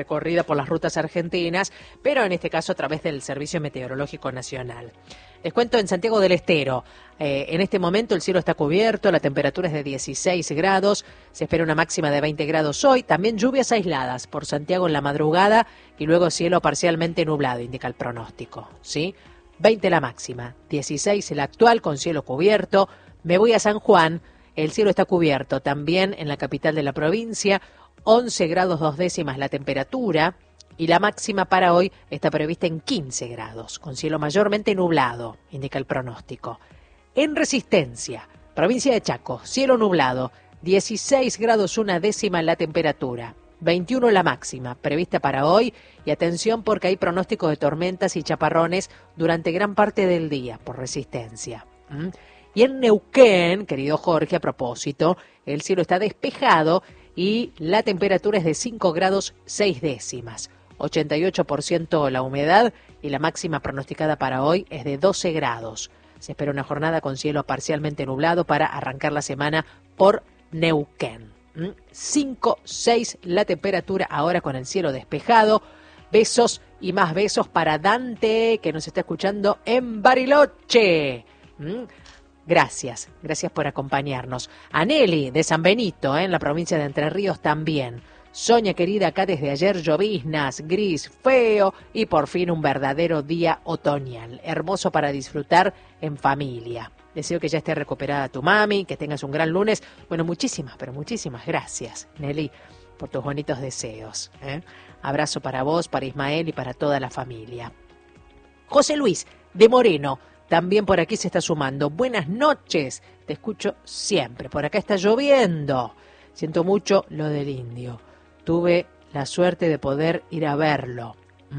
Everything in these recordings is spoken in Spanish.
recorrida por las rutas argentinas, pero en este caso a través del Servicio Meteorológico Nacional. Les cuento en Santiago del Estero, en este momento el cielo está cubierto, la temperatura es de 16 grados, se espera una máxima de 20 grados hoy, también lluvias aisladas por Santiago en la madrugada y luego cielo parcialmente nublado, indica el pronóstico, ¿sí? 20 la máxima, 16 el actual con cielo cubierto. Me voy a San Juan, el cielo está cubierto también en la capital de la provincia, 11 grados 2 décimas la temperatura y la máxima para hoy está prevista en 15 grados, con cielo mayormente nublado, indica el pronóstico. En Resistencia, provincia de Chaco, cielo nublado, 16 grados 1 décima la temperatura, 21 la máxima prevista para hoy y atención porque hay pronóstico de tormentas y chaparrones durante gran parte del día por Resistencia. Y en Neuquén, querido Jorge, a propósito, el cielo está despejado y la temperatura es de 5 grados 6 décimas, 88% la humedad y la máxima pronosticada para hoy es de 12 grados. Se espera una jornada con cielo parcialmente nublado para arrancar la semana por Neuquén. 5, 6 la temperatura ahora con el cielo despejado. Besos y más besos para Dante, que nos está escuchando en Bariloche. Gracias por acompañarnos. A Nelly de San Benito, en la provincia de Entre Ríos también. Soña querida, acá desde ayer lloviznas, gris, feo y por fin un verdadero día otoñal. Hermoso para disfrutar en familia. Deseo que ya esté recuperada tu mami, que tengas un gran lunes. Bueno, muchísimas gracias, Nelly, por tus bonitos deseos. Abrazo para vos, para Ismael y para toda la familia. José Luis de Moreno, también por aquí se está sumando. Buenas noches, te escucho siempre. Por acá está lloviendo. Siento mucho lo del indio. Tuve la suerte de poder ir a verlo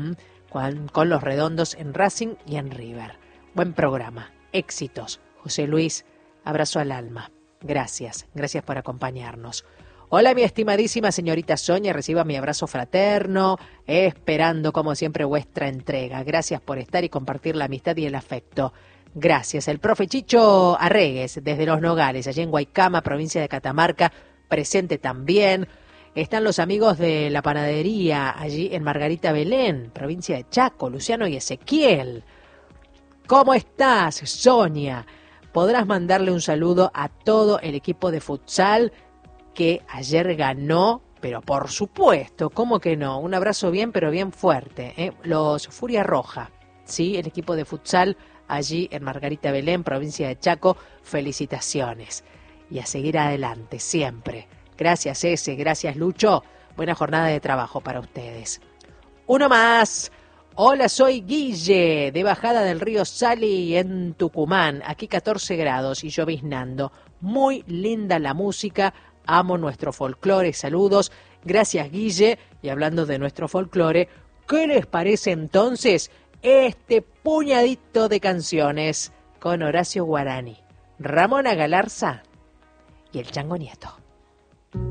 con los redondos en Racing y en River. Buen programa, éxitos. José Luis, abrazo al alma. Gracias por acompañarnos. Hola, mi estimadísima señorita Sonia, reciba mi abrazo fraterno, esperando como siempre vuestra entrega. Gracias por estar y compartir la amistad y el afecto. Gracias. El profe Chicho Arregues, desde Los Nogales, allí en Guaycama, provincia de Catamarca, presente también. Están los amigos de la panadería, allí en Margarita Belén, provincia de Chaco, Luciano y Ezequiel. ¿Cómo estás, Sonia? Podrás mandarle un saludo a todo el equipo de futsal que ayer ganó, pero por supuesto, ¿cómo que no? Un abrazo bien, pero bien fuerte. Los Furia Roja, ¿sí? El equipo de futsal allí en Margarita Belén, provincia de Chaco, felicitaciones. Y a seguir adelante, siempre. Gracias, Ese, gracias, Lucho. Buena jornada de trabajo para ustedes. Uno más. Hola, soy Guille, de Bajada del Río Sali, en Tucumán. Aquí 14 grados y lloviznando. Muy linda la música. Amo nuestro folclore. Saludos. Gracias, Guille. Y hablando de nuestro folclore, ¿qué les parece entonces este puñadito de canciones con Horacio Guarani, Ramona Galarza y el Chango Nieto?